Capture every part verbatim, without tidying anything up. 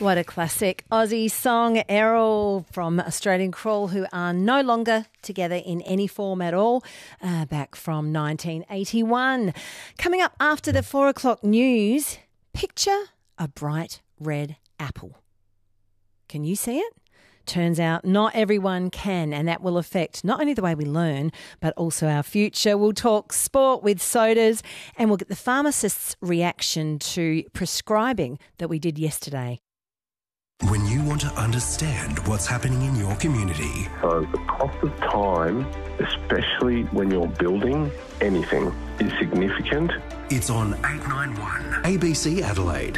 What a classic Aussie song. Errol from Australian Crawl, who are no longer together in any form at all, uh, back from nineteen eighty-one. Coming up after the four o'clock news, picture a bright red apple. Can you see it? Turns out not everyone can, and that will affect not only the way we learn, but also our future. We'll talk sport with sodas, and we'll get the pharmacist's reaction to prescribing that we did yesterday. When you want to understand what's happening in your community. So the cost of time, especially when you're building anything, is significant. It's on eight nine one A B C Adelaide.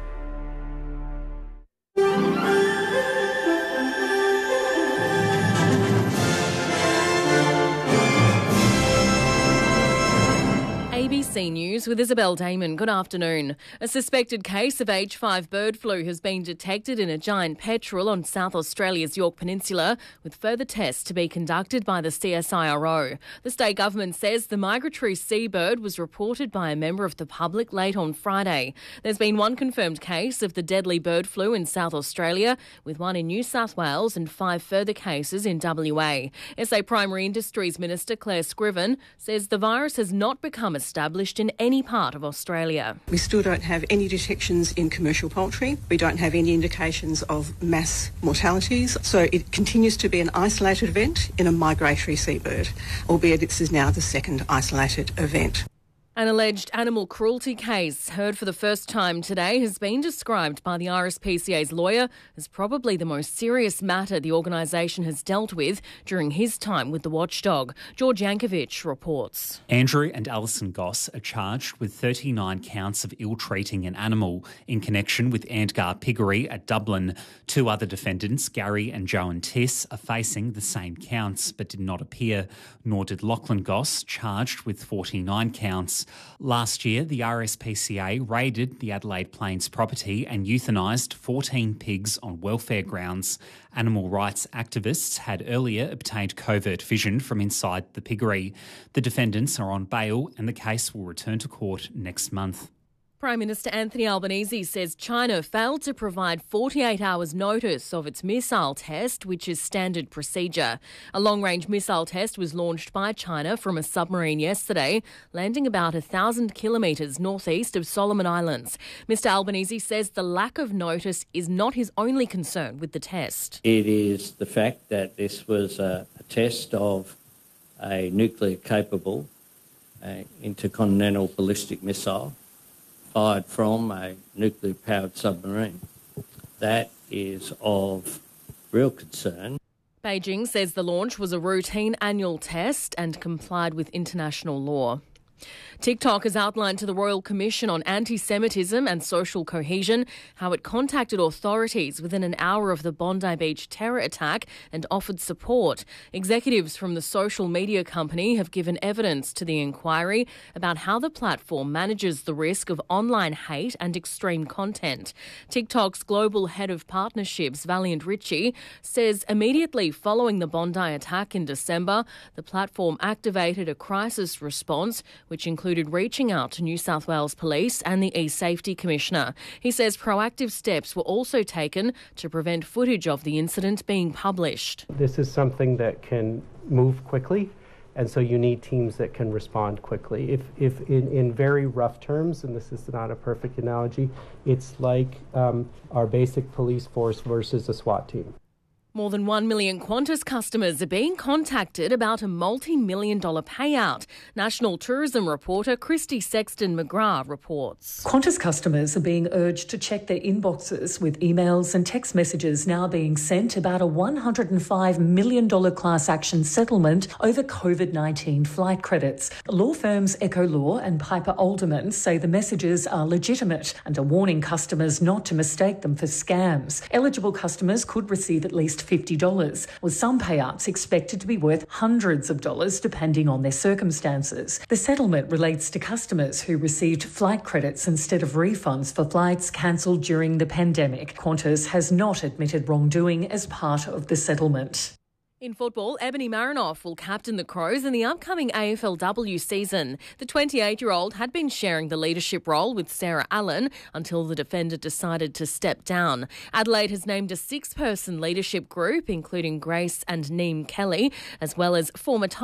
A B C News with Isabel Damon. Good afternoon. A suspected case of H five bird flu has been detected in a giant petrel on South Australia's Yorke Peninsula, with further tests to be conducted by the C S I R O. The state government says the migratory seabird was reported by a member of the public late on Friday. There's been one confirmed case of the deadly bird flu in South Australia, with one in New South Wales and five further cases in W A. S A Primary Industries Minister Claire Scriven says the virus has not become established in any part of Australia. We still don't have any detections in commercial poultry. We don't have any indications of mass mortalities. So it continues to be an isolated event in a migratory seabird, albeit this is now the second isolated event. An alleged animal cruelty case heard for the first time today has been described by the R S P C A's lawyer as probably the most serious matter the organisation has dealt with during his time with the watchdog. George Yankovic reports. Andrew and Alison Goss are charged with thirty-nine counts of ill-treating an animal in connection with Antgar Piggery at Dublin. Two other defendants, Gary and Joan Tiss, are facing the same counts but did not appear, nor did Lachlan Goss, charged with forty-nine counts. Last year, the R S P C A raided the Adelaide Plains property and euthanised fourteen pigs on welfare grounds. Animal rights activists had earlier obtained covert vision from inside the piggery. The defendants are on bail and the case will return to court next month. Prime Minister Anthony Albanese says China failed to provide forty-eight hours notice of its missile test, which is standard procedure. A long-range missile test was launched by China from a submarine yesterday, landing about one thousand kilometres northeast of Solomon Islands. Mister Albanese says the lack of notice is not his only concern with the test. It is the fact that this was a, a test of a nuclear-capable uh, intercontinental ballistic missile fired from a nuclear-powered submarine. That is of real concern. Beijing says the launch was a routine annual test and complied with international law. TikTok has outlined to the Royal Commission on Anti-Semitism and Social Cohesion how it contacted authorities within an hour of the Bondi Beach terror attack and offered support. Executives from the social media company have given evidence to the inquiry about how the platform manages the risk of online hate and extreme content. TikTok's global head of partnerships, Valiant Ritchie, says immediately following the Bondi attack in December, the platform activated a crisis response, which included reaching out to New South Wales Police and the eSafety Commissioner. He says proactive steps were also taken to prevent footage of the incident being published. This is something that can move quickly, and so you need teams that can respond quickly. If, if in, in very rough terms, and this is not a perfect analogy, it's like um, our basic police force versus a SWAT team. More than one million Qantas customers are being contacted about a multi-million dollar payout. National tourism reporter Christy Sexton McGrath reports. Qantas customers are being urged to check their inboxes, with emails and text messages now being sent about a one hundred five million dollars class action settlement over COVID nineteen flight credits. Law firms Echo Law and Piper Alderman say the messages are legitimate and are warning customers not to mistake them for scams. Eligible customers could receive at least fifty dollars, with some payouts expected to be worth hundreds of dollars depending on their circumstances. The settlement relates to customers who received flight credits instead of refunds for flights cancelled during the pandemic. Qantas has not admitted wrongdoing as part of the settlement. In football, Ebony Marinoff will captain the Crows in the upcoming A F L W season. The twenty-eight-year-old had been sharing the leadership role with Sarah Allen until the defender decided to step down. Adelaide has named a six-person leadership group, including Grace and Neem Kelly, as well as former